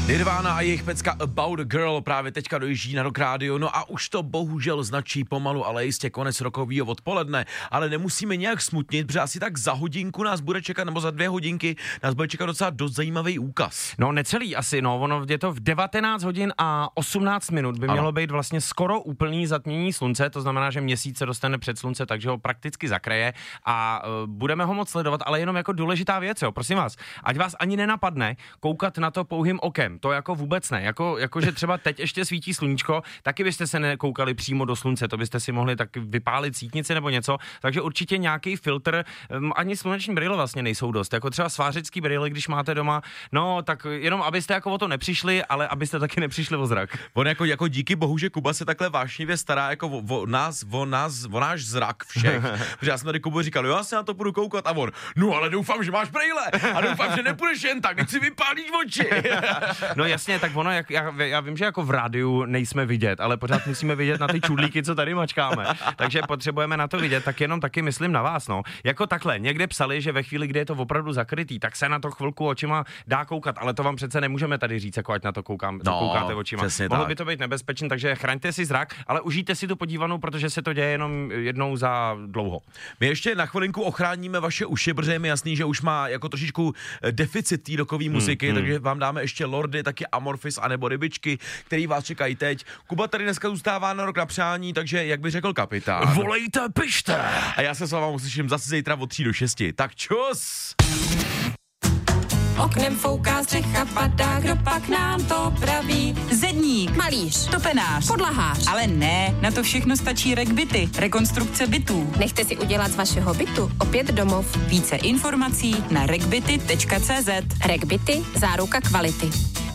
Nirvana a jejich pecka About a Girl právě teďka dojíždí na Rock Radio, no a už to bohužel značí pomalu, ale jistě konec rokovýho odpoledne, ale nemusíme nějak smutnit, protože asi tak za hodinku nás bude čekat, nebo za 2 hodinky nás bude čekat docela dost zajímavý úkaz. No necelý asi, no, ono je to v 19 hodin a 18 minut by mělo být vlastně skoro úplný zatmění slunce, to znamená, že měsíc se dostane před slunce, takže ho prakticky zakryje a budeme ho moc sledovat, ale jenom jako důležitá věc, jo, prosím vás, ať vás ani nenapadne koukat na to pouhým okem. To jako vůbec ne, jako že třeba teď ještě svítí sluníčko, taky byste se nekoukali přímo do slunce, to byste si mohli tak vypálit sítnici nebo něco, takže určitě nějaký filtr, ani sluneční brýle vlastně nejsou dost, jako třeba svářický brýle, když máte doma, no tak jenom abyste jako o to nepřišli, ale abyste taky nepřišli o zrak. On jako díky bohu, že Kuba se takhle vášnivě stará jako o náš zrak všech, protože já jsem tady Kubu říkal, jo, já se na to budu koukat a on, no ale doufám, že máš brýle a doufám, že nepůjdeš jen tak, teď si vypálíš oči. No jasně, tak ono, já vím, že jako v rádiu nejsme vidět, ale pořád musíme vidět na ty čudlíky, co tady mačkáme. Takže potřebujeme na to vidět, tak jenom taky myslím na vás, no. Jako takhle, někde psali, že ve chvíli, kdy je to opravdu zakrytý, tak se na to chvilku očima dá koukat, ale to vám přece nemůžeme tady říct, jako ať na to koukáte očima. Mohlo by to být nebezpečné, takže chraňte si zrak, ale užijte si tu podívanou, protože se to děje jenom jednou za dlouho. My ještě na chvilinku ochráníme vaše uši, protože je mi jasný, že už má jako trošičku deficit té rockové muziky, takže vám dáme ještě Lordy, taky Amorphis a nebo Rybičky, který vás čekají teď. Kuba tady dneska zůstává na rok na přání, takže jak by řekl kapitán. Volejte, pište! A já se s vámi uslyším zase zítra od 3 do 6. Tak čus! Oknem fouká střecha, padá, kdo pak nám to praví? Zedník, Malíř, topenář, podlahář. ale ne, na to všechno stačí RegBity, rekonstrukce bytů. Nechte si udělat z vašeho bytu opět domov. Více informací na regbity.cz. RegBity, záruka kvality.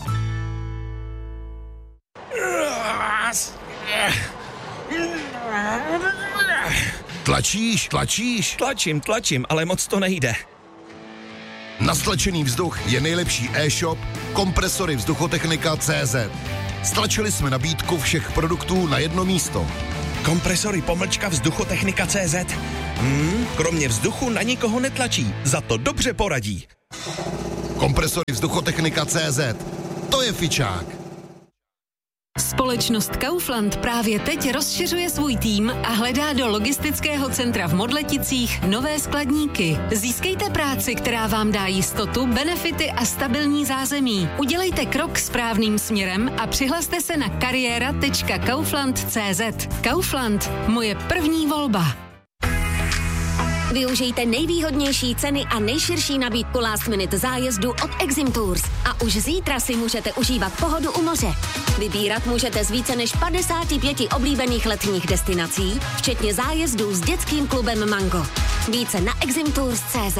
Tlačíš? Tlačím, ale moc to nejde. Na stlačený vzduch je nejlepší e-shop Kompresory Vzduchotechnika.cz. Stlačili jsme nabídku všech produktů na jedno místo. Kompresory _Vzduchotechnika.cz. Kromě vzduchu na nikoho netlačí, za to dobře poradí. Kompresory Vzduchotechnika.cz. To je fičák. Společnost Kaufland právě teď rozšiřuje svůj tým a hledá do logistického centra v Modleticích nové skladníky. Získejte práci, která vám dá jistotu, benefity a stabilní zázemí. Udělejte krok správným směrem a přihlaste se na kariéra.kaufland.cz. Kaufland, moje první volba. Využijte nejvýhodnější ceny a nejširší nabídku last minute zájezdu od Exim Tours. A už zítra si můžete užívat pohodu u moře. Vybírat můžete z více než 55 oblíbených letních destinací, včetně zájezdů s dětským klubem Mango. Více na eximtours.cz.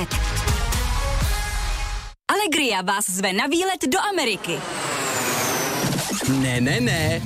Allegria vás zve na výlet do Ameriky. Ne.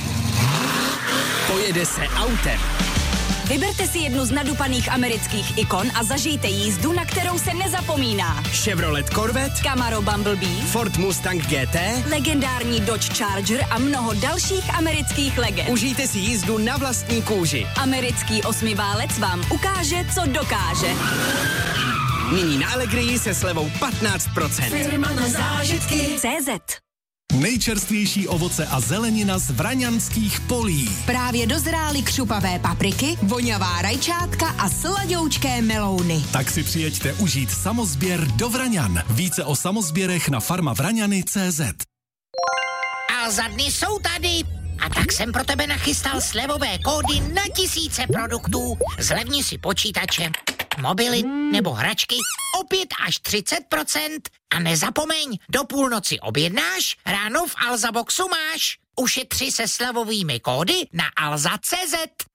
Pojede se autem. Vyberte si jednu z nadupaných amerických ikon a zažijte jízdu, na kterou se nezapomíná. Chevrolet Corvette, Camaro Bumblebee, Ford Mustang GT, legendární Dodge Charger a mnoho dalších amerických legend. užijte si jízdu na vlastní kůži. Americký osmiválec vám ukáže, co dokáže. Nyní na Allegrii se slevou 15%. Firma na zážitky. CZ. Nejčerstvější ovoce a zelenina z vraňanských polí. Právě dozrály křupavé papriky, vonavá rajčátka a sladoučké melouny. Tak si přijeďte užít samozběr do Vraňan. Více o samozběrech na farmavraňany.cz. A za dny jsou tady. A tak jsem pro tebe nachystal slevové kódy na tisíce produktů. Zlevni si počítače, mobily nebo hračky o 5 až 30%. A nezapomeň, do půlnoci objednáš, ráno v Alza Boxu máš. Ušetři se slevovými kódy na alza.cz.